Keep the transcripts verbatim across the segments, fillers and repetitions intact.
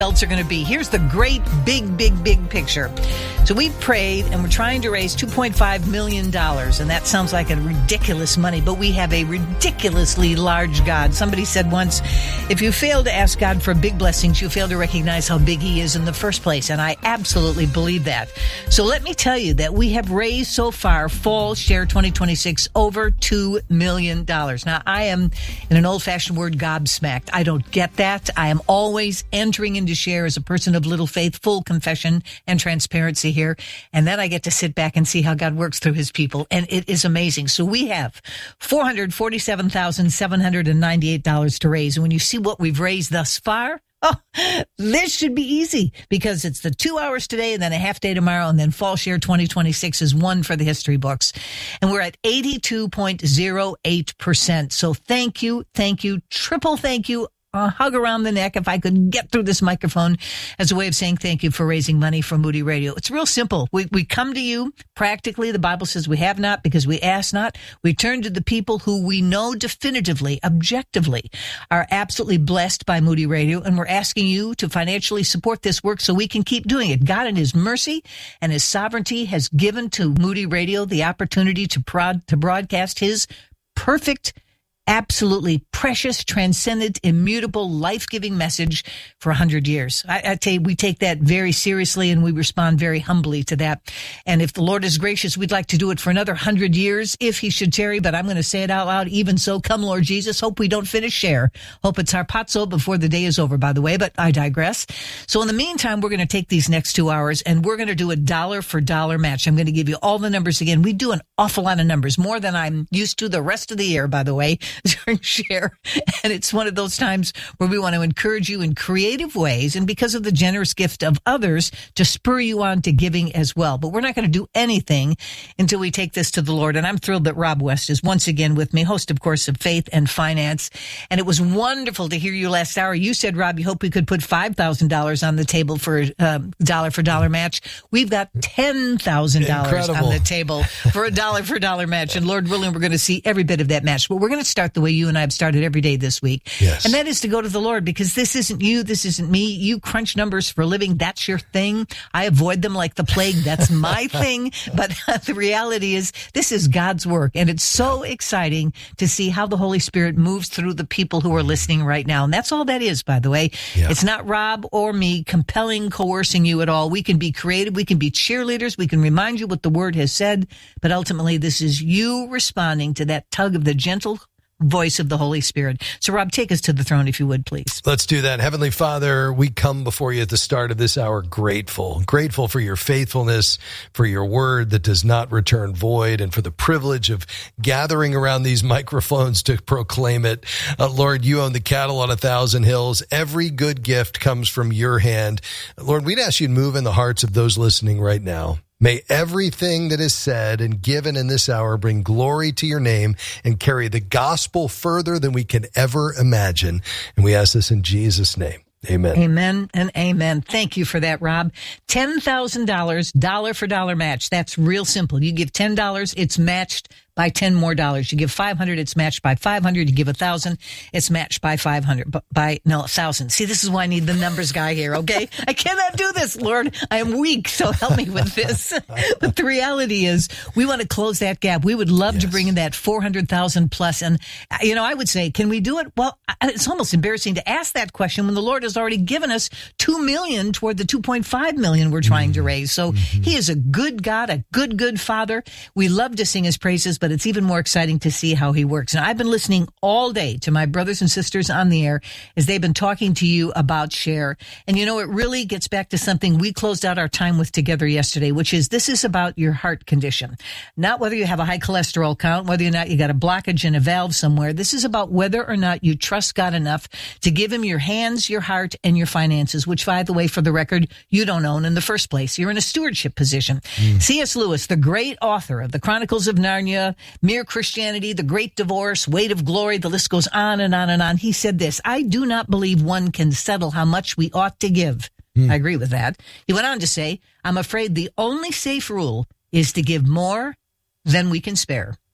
Else are going to be. Here's the great big, big, big picture. So we prayed and we're trying to raise two point five million dollars. And that sounds like a ridiculous money, but we have a ridiculously large God. Somebody said once, if you fail to ask God for big blessings, you fail to recognize how big he is in the first place. And I absolutely believe that. So let me tell you that we have raised so far, Fall Share twenty twenty-six, over two million dollars. Now, I am, in an old-fashioned word, gobsmacked. I don't get that. I am always entering into share as a person of little faith, full confession and transparency here. And then I get to sit back and see how God works through his people. And it is amazing. So we have four hundred forty-seven thousand seven hundred ninety-eight dollars to raise. And when you see what we've raised thus far, oh, this should be easy because it's the two hours today and then a half day tomorrow. And then Fall Share twenty twenty-six is one for the history books. And we're at eighty-two point zero eight percent. So thank you. Thank you. Triple thank you. A hug around the neck if I could get through this microphone as a way of saying thank you for raising money for Moody Radio. It's real simple. We we come to you practically. The Bible says we have not because we ask not. We turn to the people who we know definitively, objectively, are absolutely blessed by Moody Radio, and we're asking you to financially support this work so we can keep doing it. God in his mercy and his sovereignty has given to Moody Radio the opportunity to prod, to broadcast his perfect, absolutely precious, transcendent, immutable, life-giving message for a hundred years. I, I tell you, we take that very seriously and we respond very humbly to that. And if the Lord is gracious, we'd like to do it for another hundred years if he should tarry. But I'm going to say it out loud. Even so, come Lord Jesus. Hope we don't finish share. Hope it's harpazo before the day is over, by the way, but I digress. So in the meantime, we're going to take these next two hours and we're going to do a dollar for dollar match. I'm going to give you all the numbers again. We do an awful lot of numbers, more than I'm used to the rest of the year, by the way, during share. And it's one of those times where we want to encourage you in creative ways and because of the generous gift of others to spur you on to giving as well. But we're not going to do anything until we take this to the Lord. And I'm thrilled that Rob West is once again with me, host, of course, of Faith and Finance. And it was wonderful to hear you last hour. You said, Rob, you hope we could put five thousand dollars on the table for a um, dollar for dollar match. We've got ten thousand dollars on the table for a dollar for dollar match. And Lord willing, we're going to see every bit of that match. But we're going to start the way you and I have started every day this week. Yes. And that is to go to the Lord, because this isn't you. This isn't me. You crunch numbers for a living. That's your thing. I avoid them like the plague. That's my thing. But the reality is this is God's work. And it's so exciting to see how the Holy Spirit moves through the people who are listening right now. And that's all that is, by the way. Yeah. It's not Rob or me compelling, coercing you at all. We can be creative. We can be cheerleaders. We can remind you what the word has said. But ultimately, this is you responding to that tug of the gentle voice of the Holy Spirit. So, Rob, take us to the throne, if you would, please. Let's do that. Heavenly Father, we come before you at the start of this hour grateful, grateful for your faithfulness, for your word that does not return void, and for the privilege of gathering around these microphones to proclaim it. Uh, Lord, you own the cattle on a thousand hills. Every good gift comes from your hand. Lord, we'd ask you to move in the hearts of those listening right now. May everything that is said and given in this hour bring glory to your name and carry the gospel further than we can ever imagine. And we ask this in Jesus' name. Amen. Amen and amen. Thank you for that, Rob. ten thousand dollars, dollar for dollar match. That's real simple. You give ten dollars, it's matched by ten more dollars. You give five hundred, it's matched by five hundred. You give one thousand, it's matched by five hundred. By, no, one thousand. See, this is why I need the numbers guy here, okay? I cannot do this, Lord. I am weak, so help me with this. But the reality is, we want to close that gap. We would love yes. to bring in that four hundred thousand plus. And, you know, I would say, can we do it? Well, it's almost embarrassing to ask that question when the Lord has already given us two million dollars toward the two point five million dollars we're trying mm-hmm. to raise. So mm-hmm. he is a good God, a good, good Father. We love to sing his praises, but it's even more exciting to see how he works. And I've been listening all day to my brothers and sisters on the air as they've been talking to you about share. And you know, it really gets back to something we closed out our time with together yesterday, which is this is about your heart condition. Not whether you have a high cholesterol count, whether or not you got a blockage in a valve somewhere. This is about whether or not you trust God enough to give him your hands, your heart, and your finances, which, by the way, for the record, you don't own in the first place. You're in a stewardship position. Mm. C S Lewis, the great author of the Chronicles of Narnia, Mere Christianity, The Great Divorce, Weight of Glory, the list goes on and on and on. He said this, I do not believe one can settle how much we ought to give. Mm. I agree with that. He went on to say, I'm afraid the only safe rule is to give more than we can spare.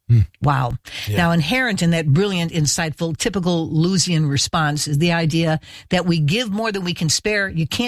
Hmm. Wow. Yeah. Now, inherent in that brilliant, insightful, typical Lusian response is the idea that we give more than we can spare. You can't